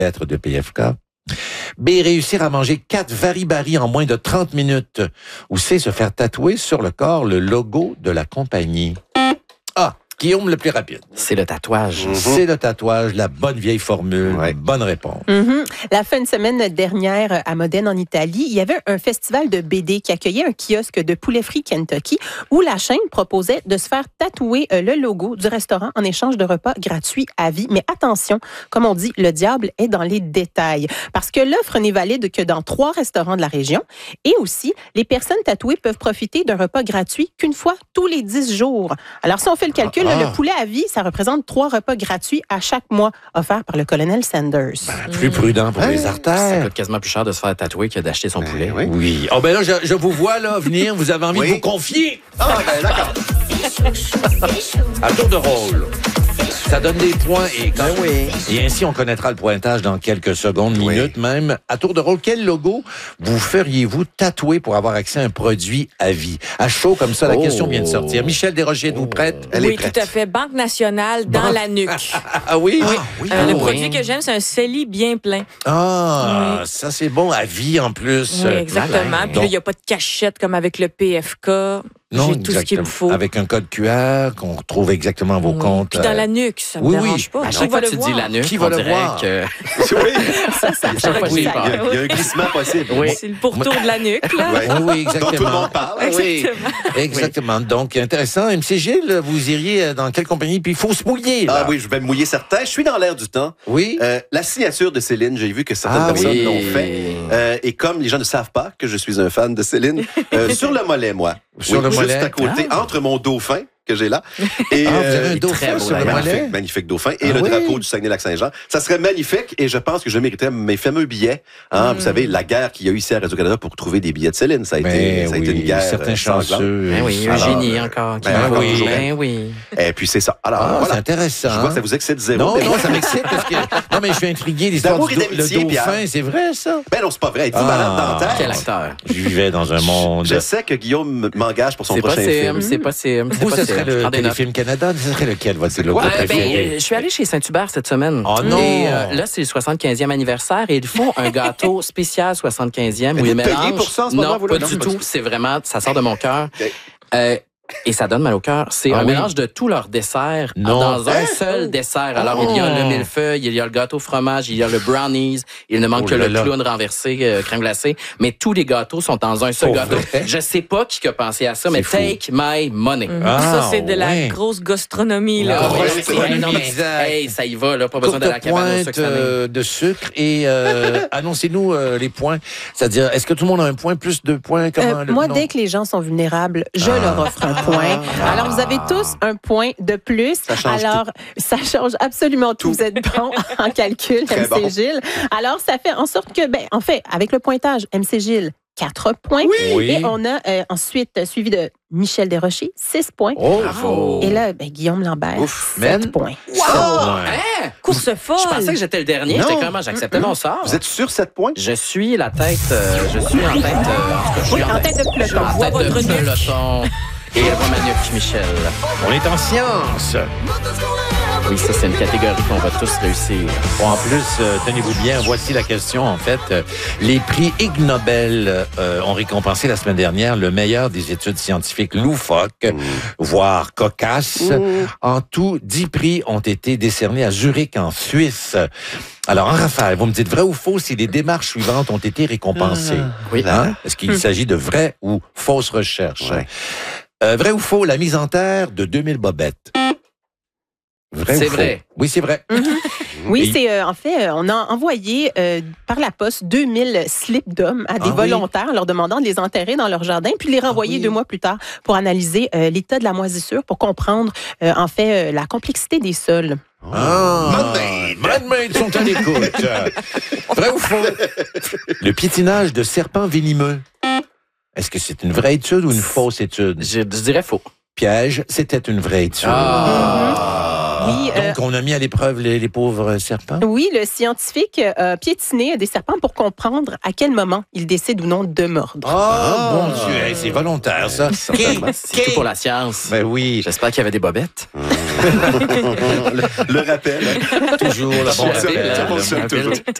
lettres de PFK. B, réussir à manger 4 vari-bari en moins de 30 minutes. Ou C, se faire tatouer sur le corps le logo de la compagnie. A, Guillaume le plus rapide. C'est le tatouage. C'est le tatouage, la bonne vieille formule. Ouais. Bonne réponse. La fin de semaine dernière à Modène, en Italie, il y avait un festival de BD qui accueillait un kiosque de poulet frit Kentucky où la chaîne proposait de se faire tatouer le logo du restaurant en échange de repas gratuits à vie. Mais attention, comme on dit, le diable est dans les détails. Parce que l'offre n'est valide que dans 3 restaurants de la région. Et aussi, les personnes tatouées peuvent profiter d'un repas gratuit qu'une fois tous les 10 jours. Alors, si on fait le calcul, le poulet à vie, ça représente 3 repas gratuits à chaque mois offerts par le colonel Sanders. Plus prudent pour les Ça artères. coûte quasiment plus cher de se faire tatouer que d'acheter son poulet. oui. Oui. Oh ben là, je vous vois là venir. Vous avez envie Oui. de vous confier. Ah, ben d'accord. À tour de rôle. Ça donne des points et quand oui. Et ainsi, on connaîtra le pointage dans quelques secondes, minutes même. À tour de rôle, quel logo vous feriez-vous tatouer pour avoir accès à un produit à vie? À chaud comme ça, la question vient de sortir. Michel Desrochers, êtes-vous prête? Elle est Oui, prête. tout à fait. Banque nationale dans la nuque. Ah oui? Le produit que j'aime, c'est un CELI bien plein. Ah, ça c'est bon, à vie en plus. Oui, exactement. Puis là, il n'y a pas de cachette comme avec le PFK. J'ai tout ce qu'il me faut. Avec un code QR qu'on retrouve exactement vos comptes. Puis dans la nuque, ça me oui, dérange pas. À Qui chaque va fois que le tu dis voir? la nuque, Qui va on le dirait voir? que... Oui. À chaque fois, j'ai peur. Il y a un glissement possible. Oui. C'est le pourtour de la nuque, là. Ouais. Oui, Dont tout le exactement. monde parle. Oui, exactement. Donc, intéressant. MC Gilles, vous iriez dans quelle compagnie? Puis, il faut se mouiller, là. Ah oui, je vais me mouiller certains. Je suis dans l'air du temps. Oui? La signature de Céline, j'ai vu que certaines Ah personnes oui. l'ont fait. Et comme les gens ne savent pas que je suis un fan de Céline, sur le mollet, moi. Sur le juste mollet. à côté, entre mon dauphin que j'ai là. Et, Ah, vous avez un il est dauphin très beau, sur le d'ailleurs. mollet? magnifique dauphin. Et Ah le oui? drapeau du Saguenay-Lac-Saint-Jean. Ça serait magnifique et je pense que je mériterais mes fameux billets. Hein, Vous savez, la guerre qu'il y a eu ici à Radio-Canada pour trouver des billets de Céline. Ça a été une guerre. certains sanglante. chanceux. Ben oui, Alors, Eugénie encore. Qui ben va. oui. Ben oui. Et puis c'est ça. Alors, Ah, c'est voilà. intéressant. Je vois que ça vous excite zéro. Non, mais non, ça m'excite parce que... Non, mais je suis intrigué. L'histoire D'amour du et d'amitié, le dauphin, Pierre. c'est vrai, ça? Ben non, c'est pas vrai. Êtes-vous malade dentaire? Quel acteur. Je vivais dans un monde... Je sais que Guillaume m'engage pour son C'est prochain film. possible, c'est possible. Vous, ce serait le Prends des notes. Téléfilm Canada? Ce serait lequel, votre logo quoi? préféré? Je suis allé chez Saint-Hubert cette semaine. Oh non! Et là, c'est le 75e anniversaire et ils font un gâteau spécial 75e où Vous ils payez mélangent... pour ça en ce moment, Non, vous, là? pas Non, du pas tout. du tout. C'est vraiment... Ça sort de mon cœur. OK. Et ça donne mal au cœur. C'est Ah un oui? mélange de tous leurs desserts Non. dans un seul dessert. Alors, il y a le millefeuille, il y a le gâteau fromage, il y a le brownies, il ne manque Oh que là le là. clown renversé, crème glacée. Mais tous les gâteaux sont dans un seul Pour gâteau. vrai? Je sais pas qui a pensé à ça, mais fou. take my money. Ah, Ça, c'est de la ouais. grosse gastronomie, là. Ah, ouais, Ouais, c'est vrai. non, mais Exact. hey, ça y va, là, pas besoin Courte de la cabane au pointe sucre salé. de sucre et annoncez-nous les points. C'est-à-dire, est-ce que tout le monde a un point, plus 2 points? Comment Moi, non? dès que les gens sont vulnérables, je leur offre un point. Alors, vous avez tous un point de plus. Ça change Alors, ça change absolument tout. Vous êtes bon en calcul, Très MC bon. Gilles. Alors, ça fait en sorte que, en fait, avec le pointage, MC Gilles, 4 points. Oui. Et on a ensuite suivi de Michel Desrochers, 6 points. Oh! Et là, Guillaume Lambert, Ouf. 7 points. Ouais. Hein? Course folle. Je pensais que j'étais le dernier. Non. J'étais comment? J'acceptais mon sort. Vous êtes sûr 7 points? Je suis la tête. Je suis en tête. En tout cas, je suis Oui, en tête de Je suis peloton. en Vois tête de votre nuque. peloton. Et elle voit ma nuque, Michel. On est en science. Oui, ça, c'est une catégorie qu'on va tous réussir. Bon, en plus, tenez-vous bien, voici la question. En fait, les prix Ig Nobel ont récompensé la semaine dernière le meilleur des études scientifiques loufoques, voire cocasses. En tout, 10 prix ont été décernés à Zurich, en Suisse. Alors, en rafale, vous me dites vrai ou faux si les démarches suivantes ont été récompensées? Oui. Hein? Est-ce qu'il s'agit de vraies ou fausses recherches? Ouais. Vrai ou faux, la mise en terre de 2000 bobettes? Vrai C'est ou faux? vrai. Oui, c'est vrai. Oui, Et- c'est en fait, on a envoyé par la poste 2000 slips d'hommes à des Ah oui? volontaires leur demandant de les enterrer dans leur jardin, puis les renvoyer 2 mois plus tard pour analyser l'état de la moisissure, pour comprendre en fait la complexité des sols. Madmaid sont à l'écoute. Vrai ou faux? Le piétinage de serpents venimeux. Est-ce que c'est une vraie étude ou une fausse étude? Je dirais faux. Piège, c'était une vraie étude. Oui, Donc, on a mis à l'épreuve les pauvres serpents? Oui, le scientifique a piétiné des serpents pour comprendre à quel moment ils décident ou non de mordre. Mon Dieu, hey, c'est volontaire, ça. C'est tout pour la science. Ben oui. J'espère qu'il y avait des bobettes. Le rappel. Toujours le bon Ça rappel. fonctionne toujours.